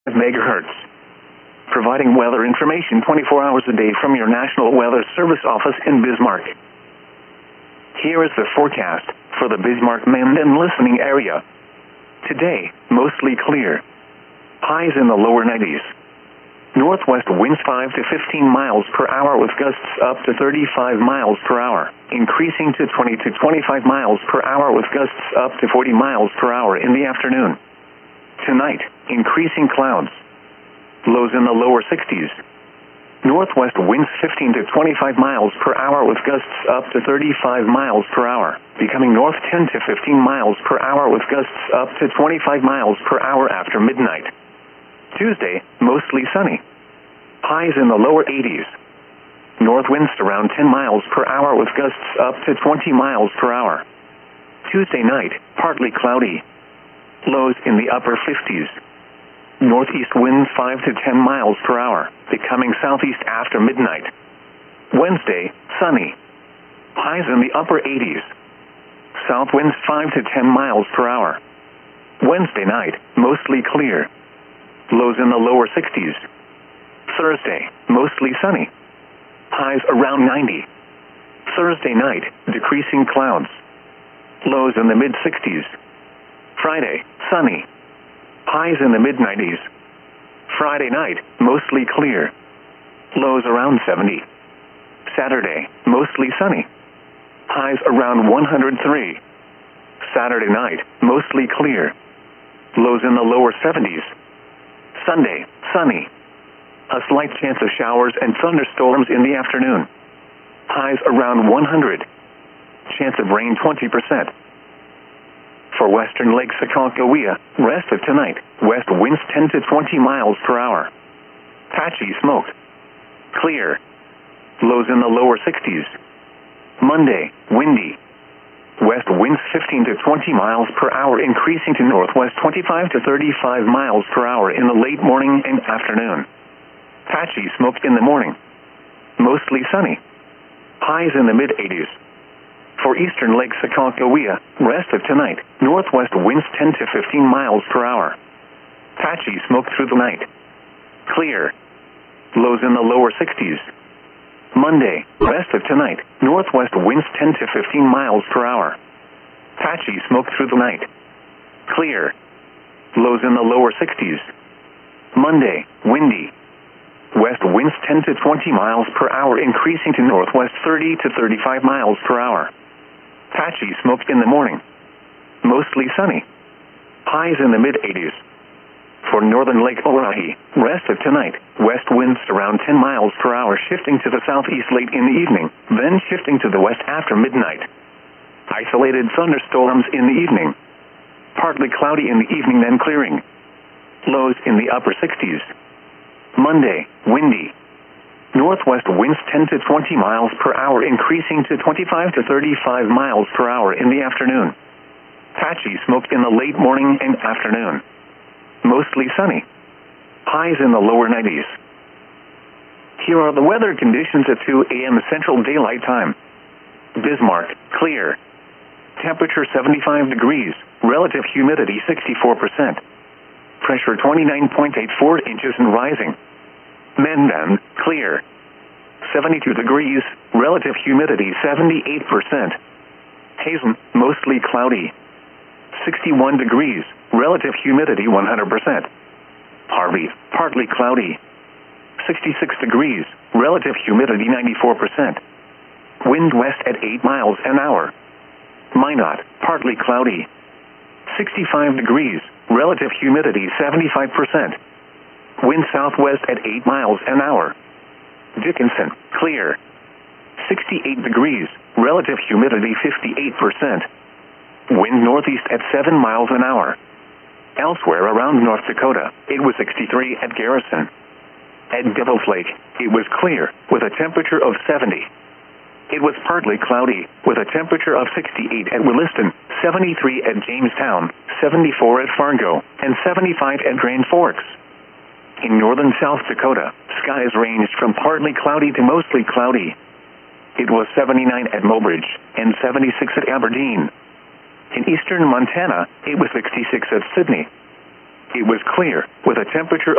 megahertz. Providing weather information 24 hours a day from your National Weather Service office in Bismarck. Here is the forecast for the Bismarck, Mend and listening area. Today, mostly clear. Highs in the lower 90s. Northwest winds 5 to 15 miles per hour with gusts up to 35 miles per hour, increasing to 20 to 25 miles per hour with gusts up to 40 miles per hour in the afternoon. Tonight, increasing clouds. Lows in the lower 60s. Northwest winds 15 to 25 miles per hour with gusts up to 35 miles per hour, becoming north 10 to 15 miles per hour with gusts up to 25 miles per hour after midnight. Tuesday, mostly sunny. Highs in the lower 80s. North winds around 10 miles per hour with gusts up to 20 miles per hour. Tuesday night, partly cloudy. Lows in the upper 50s. Northeast winds 5 to 10 miles per hour, becoming southeast after midnight. Wednesday, sunny. Highs in the upper 80s. South winds 5 to 10 miles per hour. Wednesday night, mostly clear. Lows in the lower 60s. Thursday, mostly sunny. Highs around 90. Thursday night, decreasing clouds. Lows in the mid-60s. Friday, sunny. Highs in the mid-90s. Friday night, mostly clear. Lows around 70. Saturday, mostly sunny. Highs around 103. Saturday night, mostly clear. Lows in the lower 70s. Sunday, sunny. A slight chance of showers and thunderstorms in the afternoon. Highs around 100. Chance of rain 20%. For western Lake Sakakawea, rest of tonight, west winds 10 to 20 miles per hour. Patchy smoke. Clear. Lows in the lower 60s. Monday, windy. West winds 15 to 20 miles per hour increasing to northwest 25 to 35 miles per hour in the late morning and afternoon. Patchy smoke in the morning. Mostly sunny. Highs in the mid-80s. For eastern Lake Sakakawea, rest of tonight, northwest winds 10 to 15 miles per hour. Patchy smoke through the night. Clear. Lows in the lower 60s. Monday, rest of tonight, northwest winds 10 to 15 miles per hour. Patchy smoke through the night. Clear. Lows in the lower 60s. Monday, windy. West winds 10 to 20 miles per hour increasing to northwest 30 to 35 miles per hour. Patchy smoke in the morning. Mostly sunny. Highs in the mid-80s. For northern Lake Orohi, rest of tonight, west winds around 10 miles per hour shifting to the southeast late in the evening, then shifting to the west after midnight. Isolated thunderstorms in the evening. Partly cloudy in the evening, then clearing. Lows in the upper 60s. Monday, windy. Northwest winds 10 to 20 miles per hour increasing to 25 to 35 miles per hour in the afternoon. Patchy smoke in the late morning and afternoon. Mostly sunny. Highs in the lower 90s. Here are the weather conditions at 2 a.m. Central Daylight Time. Bismarck, clear. Temperature 75 degrees, relative humidity 64%. Pressure 29.84 inches and rising. Menden, clear. 72 degrees, relative humidity 78%. Hazen, mostly cloudy. 61 degrees, relative humidity 100%. Harvey, partly cloudy. 66 degrees, relative humidity 94%. Wind west at 8 miles an hour. Minot, partly cloudy. 65 degrees, relative humidity 75%. Wind southwest at 8 miles an hour. Dickinson, clear. 68 degrees, relative humidity 58%. Wind northeast at 7 miles an hour. Elsewhere around North Dakota, it was 63 at Garrison. At Devil's Lake, it was clear, with a temperature of 70. It was partly cloudy, with a temperature of 68 at Williston, 73 at Jamestown, 74 at Fargo, and 75 at Grand Forks. In northern South Dakota, skies ranged from partly cloudy to mostly cloudy. It was 79 at Mobridge, and 76 at Aberdeen. In eastern Montana, it was 66 at Sydney. It was clear, with a temperature